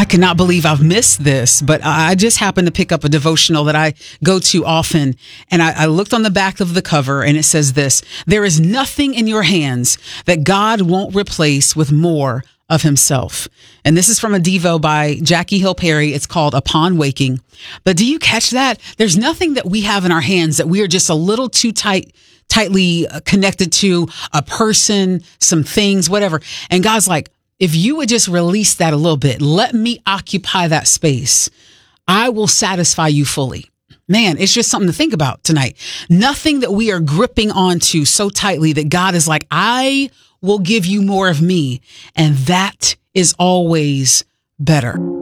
cannot believe I've missed this, but I just happened to pick up a devotional that I go to often. And I looked on the back of the cover and it says this: there is nothing in your hands that God won't replace with more of himself. And this is from a Devo by Jackie Hill Perry. It's called Upon Waking. But do you catch that? There's nothing that we have in our hands that we are just a little too tightly connected to, a person, some things, whatever. And God's like, if you would just release that a little bit, let me occupy that space, I will satisfy you fully. Man, it's just something to think about tonight. Nothing that we are gripping onto so tightly that God is like, I will give you more of me. And that is always better.